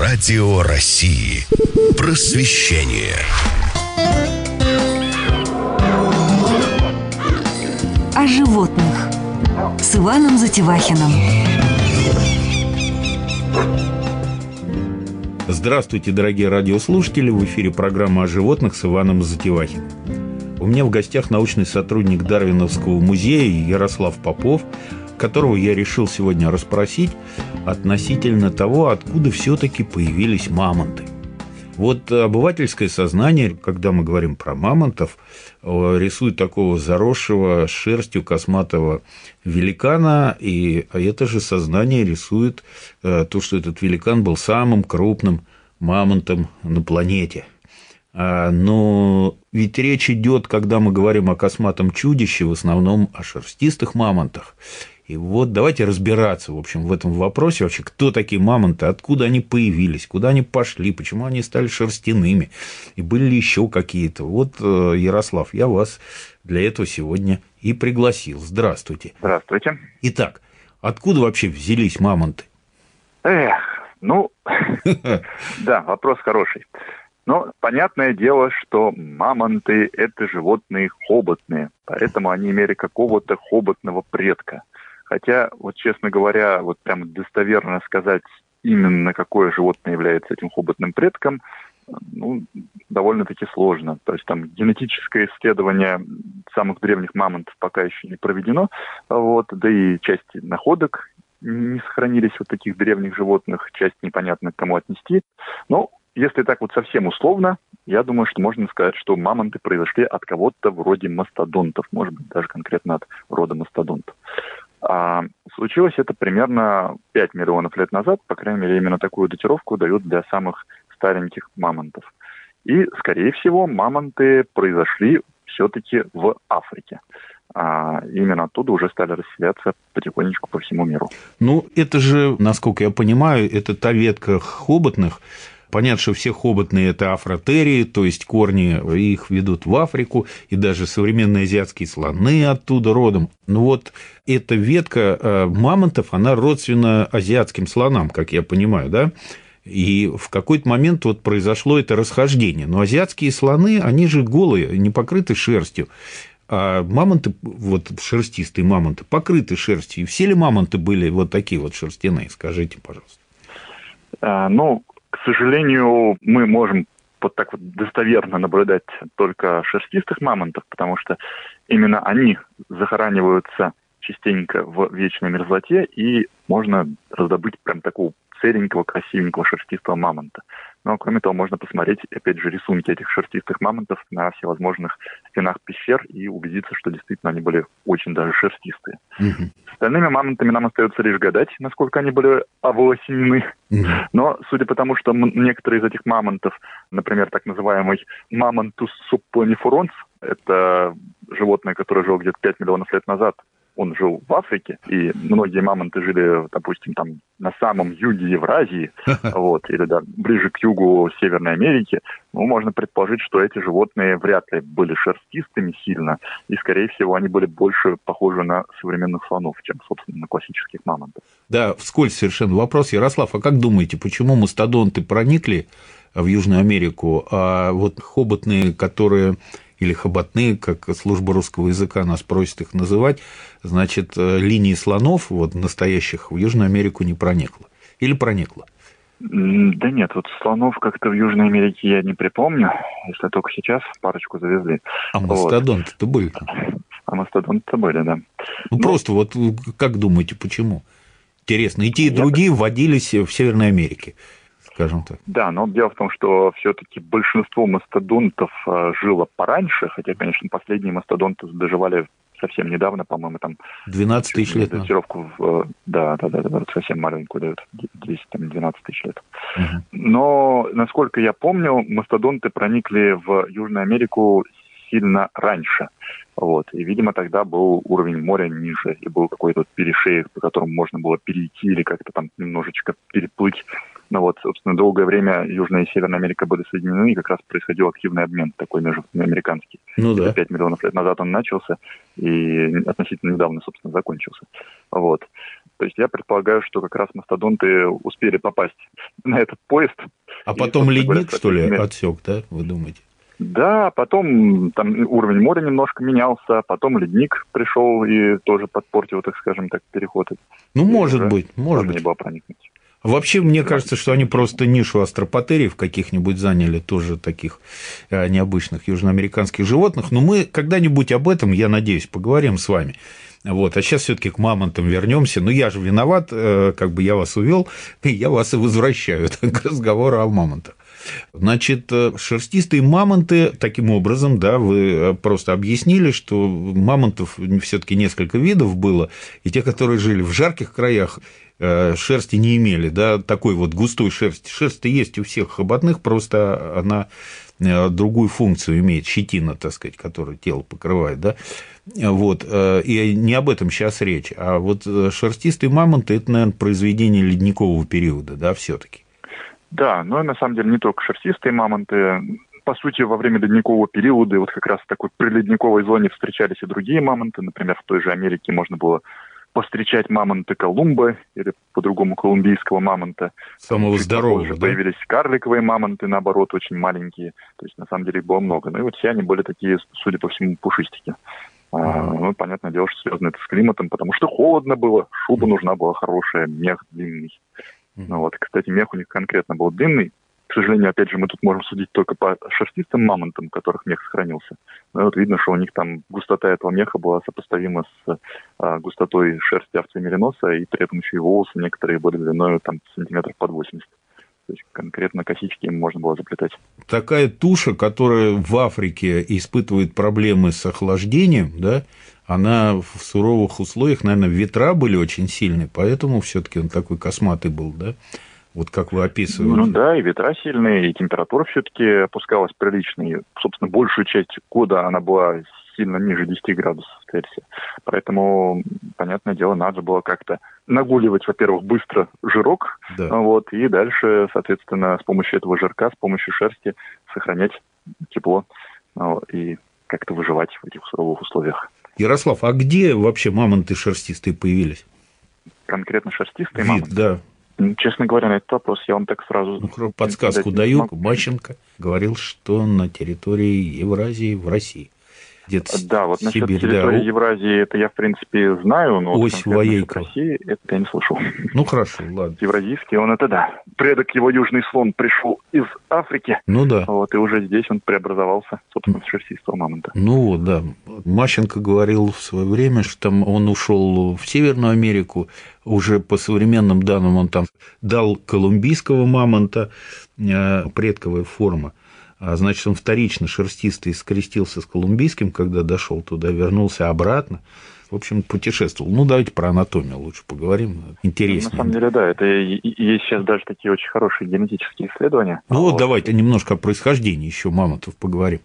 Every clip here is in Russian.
Радио России. Просвещение. О животных с Иваном Затевахиным. Здравствуйте, дорогие радиослушатели! В эфире программа о животных с Иваном Затевахиным. У меня в гостях научный сотрудник Дарвиновского музея Ярослав Попов, которого я решил сегодня расспросить относительно того, откуда все-таки появились мамонты. Вот обывательское сознание, когда мы говорим про мамонтов, рисует такого заросшего шерстью косматого великана, и это же сознание рисует то, что этот великан был самым крупным мамонтом на планете. Но ведь речь идет, когда мы говорим о косматом чудище, в основном о шерстистых мамонтах. И вот давайте разбираться, в общем, в этом вопросе вообще, кто такие мамонты, откуда они появились, куда они пошли, почему они стали шерстяными, и были ли еще какие-то. Вот, Ярослав, я вас для этого сегодня и пригласил. Здравствуйте. Здравствуйте. Итак, откуда вообще взялись мамонты? Да, вопрос хороший. Но понятное дело, что мамонты – это животные хоботные, поэтому они имели какого-то хоботного предка. Хотя, вот честно говоря, вот прямо достоверно сказать, именно какое животное является этим хоботным предком, довольно-таки сложно. То есть там генетическое исследование самых древних мамонтов пока еще не проведено, да и части находок не сохранились вот таких древних животных, часть непонятно к кому отнести. Но если так вот совсем условно, я думаю, что можно сказать, что мамонты произошли от кого-то вроде мастодонтов, может быть, даже конкретно от рода мастодонтов. А случилось это примерно 5 миллионов лет назад, по крайней мере, именно такую датировку дают для самых стареньких мамонтов. И, скорее всего, мамонты произошли все-таки в Африке. Именно оттуда уже стали расселяться потихонечку по всему миру. Это же, насколько я понимаю, это та ветка хоботных. Понятно, что все хоботные – это афротерии, то есть корни их ведут в Африку, и даже современные азиатские слоны оттуда родом. Но вот эта ветка мамонтов, она родственна азиатским слонам, как я понимаю, да? И в какой-то момент вот произошло это расхождение. Но азиатские слоны, они же голые, не покрыты шерстью. А мамонты, вот шерстистые мамонты, покрыты шерстью. И все ли мамонты были вот такие вот шерстяные? Скажите, пожалуйста. К сожалению, мы можем вот так вот достоверно наблюдать только шерстистых мамонтов, потому что именно они захораниваются частенько в вечной мерзлоте, и можно раздобыть прям такого целенького, красивенького шерстистого мамонта. Но, кроме того, можно посмотреть, опять же, рисунки этих шерстистых мамонтов на всевозможных стенах пещер и убедиться, что действительно они были очень даже шерстистые. С остальными мамонтами нам остается лишь гадать, насколько они были оволосенены. Но, судя по тому, что некоторые из этих мамонтов, например, так называемый мамонтус субпланифуронс, это животное, которое жило где-то 5 миллионов лет назад, он жил в Африке, и многие мамонты жили, допустим, там на самом юге Евразии, или ближе к югу Северной Америки. Можно предположить, что эти животные вряд ли были шерстистыми сильно, и, скорее всего, они были больше похожи на современных слонов, чем, собственно, на классических мамонтов. Да, вскользь совершенно вопрос. Ярослав, а как думаете, почему мастодонты проникли в Южную Америку, а вот хоботные, которые... или хоботные, как служба русского языка нас просит их называть, значит, линии слонов, вот настоящих, в Южную Америку не проникло? Или проникло? Да нет, вот слонов как-то в Южной Америке я не припомню, если только сейчас парочку завезли. А мастодонты-то были? А мастодонты-то были, да. Просто вот как думаете, почему? Интересно, и те, и другие вводились в Северной Америке, скажем так. Да, но дело в том, что все-таки большинство мастодонтов жило пораньше, хотя, конечно, последние мастодонты доживали совсем недавно, по-моему, там... 12 тысяч лет. Датировку совсем маленькую дают, 10-12 тысяч лет. Но, насколько я помню, мастодонты проникли в Южную Америку сильно раньше. И, видимо, тогда был уровень моря ниже, и был какой-то перешеек, по которому можно было перейти или как-то там немножечко переплыть. Собственно, долгое время Южная и Северная Америка были соединены, и как раз происходил активный обмен такой межамериканский. 5 миллионов лет назад он начался, и относительно недавно, собственно, закончился. То есть я предполагаю, что как раз мастодонты успели попасть на этот поезд. А потом ледник, что ли, отсек, да, вы думаете? Да, потом там уровень моря немножко менялся, потом ледник пришел и тоже подпортил, так скажем так, переход. Ну, может быть. Не было проникнуть. Вообще, мне кажется, что они просто нишу астропатериев каких-нибудь заняли, тоже таких необычных южноамериканских животных. Но мы когда-нибудь об этом, я надеюсь, поговорим с вами. Вот. А сейчас все-таки к мамонтам вернемся. Ну, я же виноват, как бы я вас увел, и я вас и возвращаю к разговору о мамонтах. Значит, шерстистые мамонты, таким образом, да, вы просто объяснили, что мамонтов все-таки несколько видов было, и те, которые жили в жарких краях, шерсти не имели, да, такой вот густой шерсти. Шерсть есть у всех хоботных, просто она другую функцию имеет, щетина, так сказать, которая тело покрывает, да, вот, и не об этом сейчас речь, а вот шерстистые мамонты – это, наверное, произведение ледникового периода, да, все-таки. Да, но на самом деле не только шерстистые мамонты. По сути, во время ледникового периода, вот как раз в такой приледниковой зоне встречались и другие мамонты. Например, в той же Америке можно было повстречать мамонта Колумба, или по-другому колумбийского мамонта. Самого здорового, да? Появились карликовые мамонты, наоборот, очень маленькие. То есть, на самом деле, их было много. Ну и вот все они были такие, судя по всему, пушистики. Ну, понятное дело, что связано это с климатом, потому что холодно было, шуба нужна была хорошая, мех длинный. Ну вот, кстати, мех у них конкретно был длинный. К сожалению, опять же, мы тут можем судить только по шерстистым мамонтам, у которых мех сохранился. Но вот видно, что у них там густота этого меха была сопоставима с густотой шерсти овцы мериноса, и при этом еще и волосы некоторые были длиной там сантиметров под 80. То есть конкретно косички им можно было заплетать. Такая туша, которая в Африке испытывает проблемы с охлаждением, да, она в суровых условиях, наверное, ветра были очень сильные, поэтому все-таки он такой косматый был, да? Вот как вы описываете. Ну да, и ветра сильные, и температура все-таки опускалась прилично. И, собственно, большую часть года она была сильно ниже 10 градусов Цельсия. Поэтому, понятное дело, надо было как-то нагуливать, во-первых, быстро жирок, да. Вот, и дальше, соответственно, с помощью этого жирка, с помощью шерсти сохранять тепло и как-то выживать в этих суровых условиях. Ярослав, а где вообще мамонты шерстистые появились? Конкретно шерстистые мамонты? Да. Честно говоря, на этот вопрос я вам так сразу... Подсказку даю. Мащенко говорил, что на территории Евразии в России. Да, вот насчет территории Евразии, это я, в принципе, знаю, но ось Воейкова. России это я не слышал. Ну, хорошо, ладно. Евразийский, он это да. Предок его южный слон пришел из Африки. Ну, да. Вот, и уже здесь он преобразовался, собственно, в шерстистого мамонта. Ну, вот, да. Мащенко говорил в свое время, что там он ушел в Северную Америку, уже по современным данным он там дал колумбийского мамонта, предковая форма. А значит, он вторично шерстистый скрестился с колумбийским, когда дошел туда, вернулся обратно. В общем, путешествовал. Ну, давайте про анатомию лучше поговорим. Интереснее. На самом деле, да, это есть сейчас даже такие очень хорошие генетические исследования. Ну, вот давайте немножко о происхождении еще мамонтов поговорим.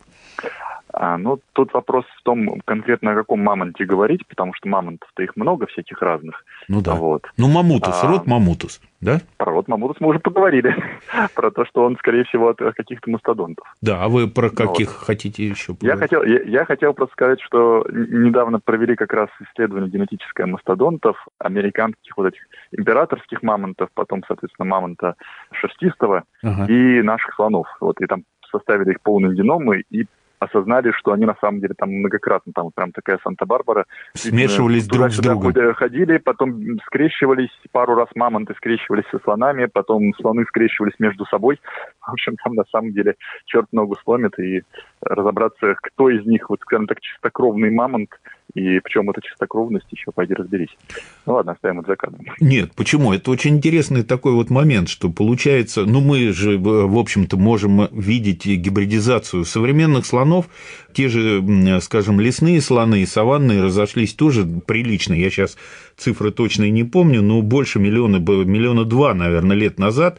Ну, тут вопрос в том, конкретно о каком мамонте говорить, потому что мамонтов-то их много всяких разных. Ну да. Вот. Ну, мамутус, род мамутус, да? Про род мамутус мы уже поговорили. Про то, что он, скорее всего, от каких-то мастодонтов. Да, а вы про каких хотите еще поговорить? Я хотел просто сказать, что недавно провели как раз исследование генетическое мастодонтов, американских вот этих императорских мамонтов, потом, соответственно, мамонта шерстистого и наших слонов. Вот, и там составили их полные геномы и осознали, что они на самом деле там многократно, там прям такая Санта-Барбара. Смешивались друг с другом. Ходили, потом скрещивались, пару раз мамонты скрещивались со слонами, потом слоны скрещивались между собой. В общем, там на самом деле черт ногу сломит, и разобраться, кто из них, вот, скажем так, чистокровный мамонт, и в чем эта чистокровность, еще пойди разберись. Ну ладно, оставим это за кадром. Нет, почему? Это очень интересный такой вот момент, что получается, ну мы же, в общем-то, можем видеть гибридизацию современных слонов, те же, скажем, лесные слоны и саванные разошлись тоже прилично. Я сейчас цифры точные не помню, но больше миллиона 2, наверное, лет назад,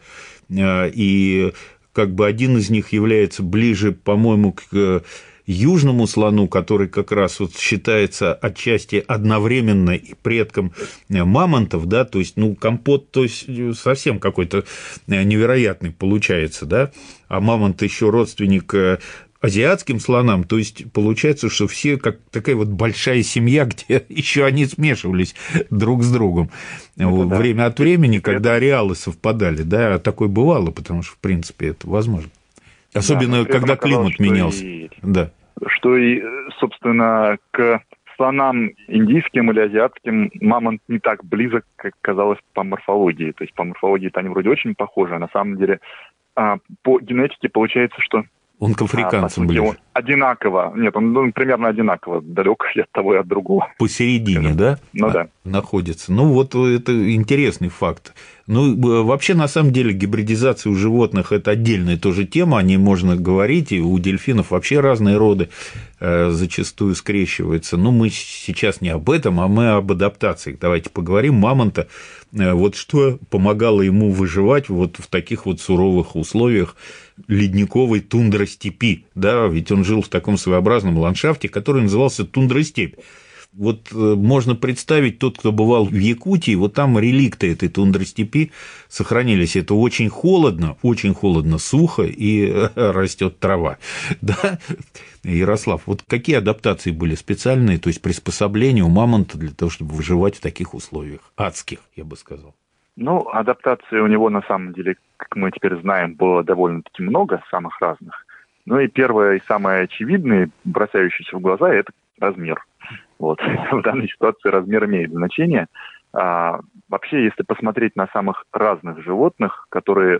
и как бы один из них является ближе, по-моему, к южному слону, который как раз вот считается отчасти одновременно и предком мамонтов, да, то есть, ну, компот, то есть, совсем какой-то невероятный получается, да, а мамонт еще родственник азиатским слонам, то есть получается, что все как такая вот большая семья, где еще они смешивались друг с другом. Вот, да. Время от времени, когда ареалы совпадали, да, такое бывало, потому что, в принципе, это возможно. Особенно, да, когда климат менялся. Да. Что и, собственно, к слонам индийским или азиатским мамонт не так близок, как казалось по морфологии. То есть по морфологии-то они вроде очень похожи, а на самом деле по генетике получается, что он к африканцам ближе. Он одинаково. Нет, он примерно одинаково далек и от того, и от другого. Посередине, да? Ну да. Находится. Ну вот это интересный факт. Ну, вообще, на самом деле, гибридизация у животных – это отдельная тоже тема, о ней можно говорить, и у дельфинов вообще разные роды зачастую скрещиваются. Но мы сейчас не об этом, а мы об адаптациях. Давайте поговорим. Мамонта, вот что помогало ему выживать вот в таких вот суровых условиях ледниковой тундростепи, да, ведь он жил в таком своеобразном ландшафте, который назывался тундростепь. Вот можно представить, тот, кто бывал в Якутии, вот там реликты этой тундростепи сохранились. Это очень холодно, сухо и растет трава. Да? Ярослав, вот какие адаптации были специальные, то есть приспособления у мамонта для того, чтобы выживать в таких условиях? Адских, я бы сказал. Ну, адаптации у него, на самом деле, как мы теперь знаем, было довольно-таки много, самых разных. Ну и первое и самое очевидное, бросающееся в глаза, это размер. Вот. В данной ситуации размер имеет значение. Вообще, если посмотреть на самых разных животных,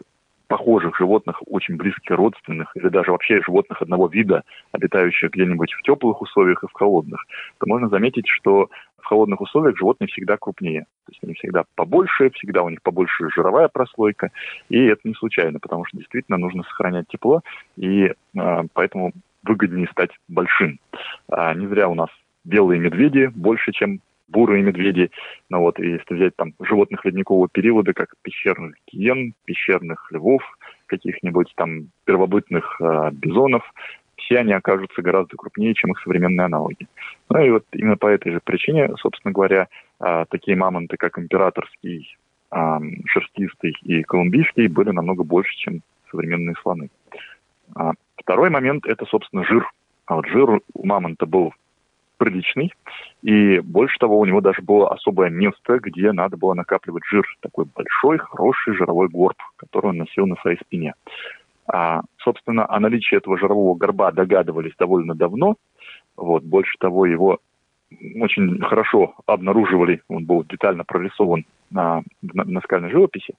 похожих животных, очень близких родственных, или даже вообще животных одного вида, обитающих где-нибудь в теплых условиях и в холодных, то можно заметить, что в холодных условиях животные всегда крупнее. То есть они всегда побольше, всегда у них побольше жировая прослойка, и это не случайно, потому что действительно нужно сохранять тепло, и поэтому выгоднее стать большим. Не зря у нас белые медведи больше, чем бурые медведи. Ну вот, и если взять там животных ледникового периода, как пещерных гиен, пещерных львов, каких-нибудь там первобытных бизонов, все они окажутся гораздо крупнее, чем их современные аналоги. Ну и вот именно по этой же причине, собственно говоря, такие мамонты, как императорский, шерстистый и колумбийский, были намного больше, чем современные слоны. Второй момент – это, собственно, жир. А вот жир у мамонта был приличный, и больше того, у него даже было особое место, где надо было накапливать жир. Такой большой, хороший жировой горб, который он носил на своей спине. Собственно, о наличии этого жирового горба догадывались довольно давно. Вот, больше того, его очень хорошо обнаруживали, он был детально прорисован на наскальной живописи.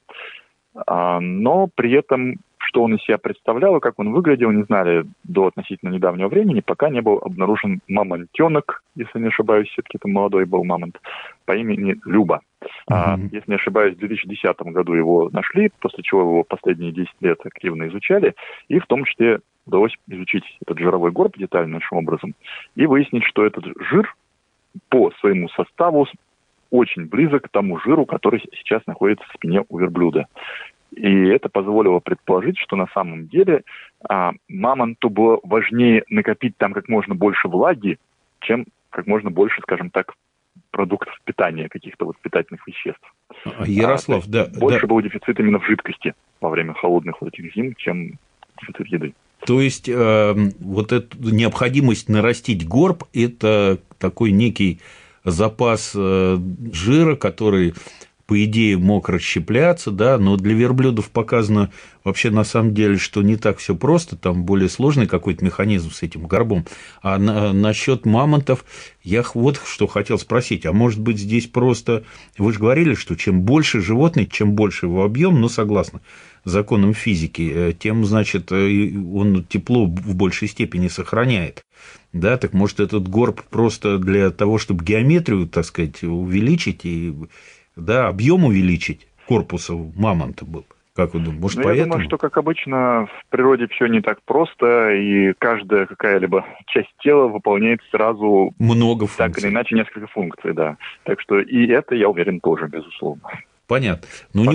Но при этом, что он из себя представлял и как он выглядел, не знали до относительно недавнего времени, пока не был обнаружен мамонтенок, если не ошибаюсь, все-таки это молодой был мамонт, по имени Люба. Если не ошибаюсь, в 2010 году его нашли, после чего его последние 10 лет активно изучали, и в том числе удалось изучить этот жировой горб детальнейшим образом и выяснить, что этот жир по своему составу очень близок к тому жиру, который сейчас находится в спине у верблюда. И это позволило предположить, что на самом деле мамонту было важнее накопить там как можно больше влаги, чем как можно больше, скажем так, продуктов питания, каких-то вот питательных веществ. Ярослав, больше был дефицит именно в жидкости во время холодных вот этих зим, чем дефицит еды. То есть вот эту необходимость нарастить горб – это такой некий запас жира, который, по идее, мог расщепляться, да, но для верблюдов показано вообще на самом деле, что не так все просто, там более сложный какой-то механизм с этим горбом. А насчет мамонтов я вот что хотел спросить, а может быть здесь просто, вы же говорили, что чем больше животное, чем больше его объем, ну, согласно законам физики, тем, значит, он тепло в большей степени сохраняет. Да, так может этот горб просто для того, чтобы геометрию, так сказать, увеличить и, да, объем увеличить корпуса мамонта был. Как вы думаете, может, поэтому? Я думаю, что, как обычно, в природе все не так просто, и каждая какая-либо часть тела выполняет сразу много функций. Так или иначе, несколько функций, да. Так что и это, я уверен, тоже, безусловно. Понятно. Но у него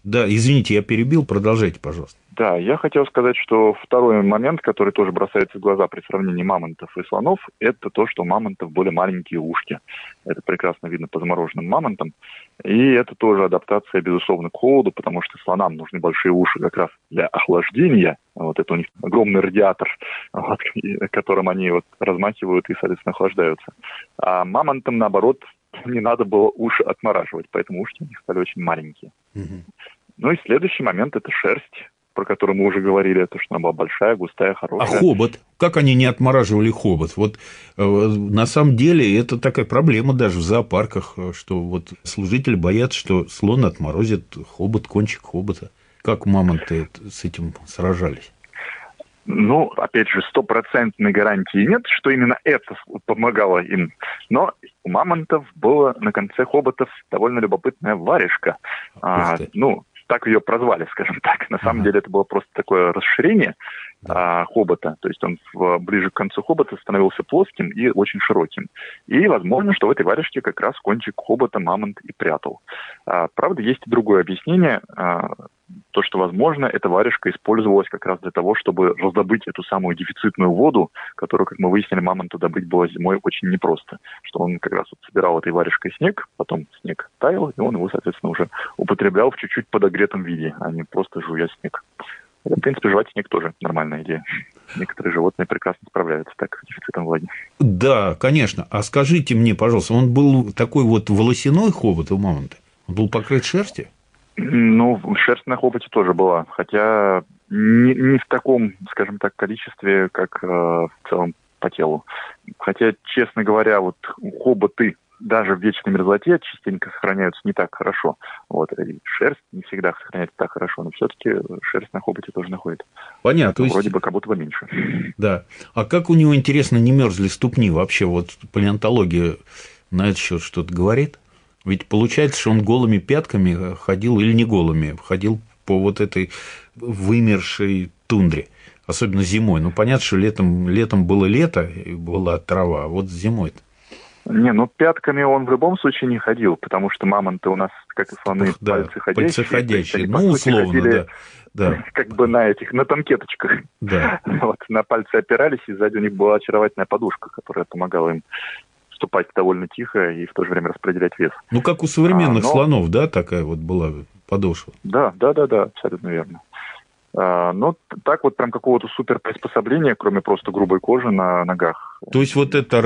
Да, извините, я перебил, продолжайте, пожалуйста. Да, я хотел сказать, что второй момент, который тоже бросается в глаза при сравнении мамонтов и слонов, это то, что у мамонтов более маленькие ушки. Это прекрасно видно по замороженным мамонтам. И это тоже адаптация, безусловно, к холоду, потому что слонам нужны большие уши как раз для охлаждения. Вот это у них огромный радиатор, вот, которым они вот размахивают и, соответственно, охлаждаются. А мамонтам, наоборот, не надо было уши отмораживать, поэтому ушки у них стали очень маленькие. Ну и следующий момент – это шерсть, про которую мы уже говорили, то, что она была большая, густая, хорошая. А хобот? Как они не отмораживали хобот? Вот на самом деле это такая проблема даже в зоопарках, что вот служители боятся, что слон отморозит хобот, кончик хобота. Как мамонты с этим сражались? Ну, опять же, стопроцентной гарантии нет, что именно это помогало им. Но у мамонтов было на конце хоботов довольно любопытная варежка. Так ее прозвали, скажем так. На самом деле это было просто такое расширение хобота. То есть он ближе к концу хобота становился плоским и очень широким. И возможно, что в этой варежке как раз кончик хобота мамонт и прятал. Правда, есть и другое объяснение. То, что, возможно, эта варежка использовалась как раз для того, чтобы раздобыть эту самую дефицитную воду, которую, как мы выяснили, мамонту добыть было зимой очень непросто. Что он как раз вот собирал этой варежкой снег, потом снег таял, и он его, соответственно, уже употреблял в чуть-чуть подогретом виде, а не просто жуя снег. Это, в принципе, жевать снег тоже нормальная идея. Некоторые животные прекрасно справляются так с дефицитом влаги. Да, конечно. А скажите мне, пожалуйста, он был такой вот волосяной хобот у мамонта? Он был покрыт шерстью? Ну, шерсть на хоботе тоже была, хотя не в таком, скажем так, количестве, как в целом по телу. Хотя, честно говоря, вот хоботы даже в вечной мерзлоте частенько сохраняются не так хорошо. Вот, и шерсть не всегда сохраняется так хорошо, но все-таки шерсть на хоботе тоже находится. Понятно. То есть... Вроде бы как будто бы меньше. Да. А как у него, интересно, не мерзли ступни вообще? Вот палеонтология на этот счет что-то говорит? Ведь получается, что он голыми пятками ходил, или не голыми, ходил по вот этой вымершей тундре, особенно зимой. Ну, понятно, что летом было лето, и была трава, а вот зимой-то. Не, ну пятками он в любом случае не ходил, потому что мамонты у нас, как и слоны, пальцеходящие. Ну, условно, да. Как бы на танкеточках. Да. Вот, на пальцы опирались, и сзади у них была очаровательная подушка, которая помогала им ступать довольно тихо и в то же время распределять вес. Ну, как у современных слонов, да, такая вот была подошва? Да, абсолютно верно. Но так вот прям какого-то супер приспособления, кроме просто грубой кожи на ногах. То есть вот это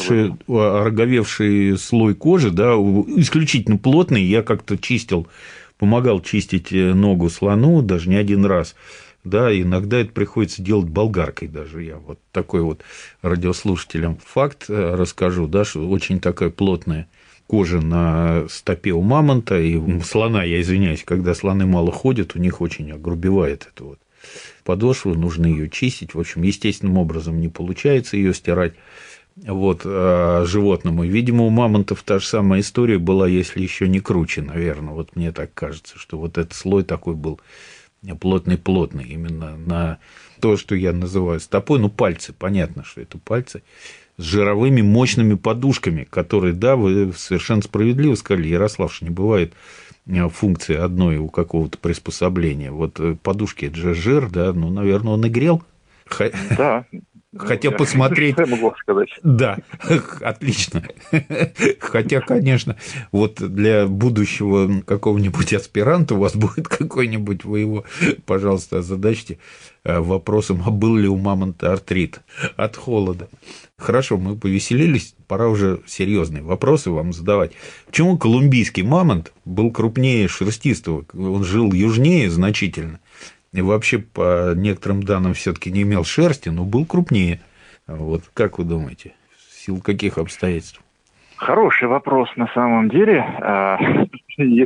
ороговевший слой кожи, да, исключительно плотный, я как-то помогал чистить ногу слону, даже не один раз. Да, иногда это приходится делать болгаркой даже. Я вот такой вот радиослушателям факт расскажу, да, что очень такая плотная кожа на стопе у мамонта и у слона, я извиняюсь, когда слоны мало ходят, у них очень огрубевает эту вот подошву, нужно ее чистить. В общем, естественным образом не получается ее стирать. Вот, животному. Видимо, у мамонтов та же самая история была, если еще не круче, наверное. Вот мне так кажется, что вот этот слой такой был плотный, именно на то, что я называю стопой, ну, пальцы, понятно, что это пальцы, с жировыми мощными подушками, которые, да, вы совершенно справедливо сказали, Ярослав, что не бывает функции одной у какого-то приспособления. Вот подушки – это же жир, да, ну, наверное, он и грел. Да. Хотя посмотреть... Что я могу сказать? Да, отлично. Хотя, конечно, вот для будущего какого-нибудь аспиранта у вас будет какой-нибудь, вы его, пожалуйста, озадачьте вопросом, а был ли у мамонта артрит от холода. Хорошо, мы повеселились, пора уже серьезные вопросы вам задавать. Почему колумбийский мамонт был крупнее шерстистого? Он жил южнее значительно. И вообще, по некоторым данным, все-таки не имел шерсти, но был крупнее. Вот как вы думаете, в силу каких обстоятельств? Хороший вопрос на самом деле. Если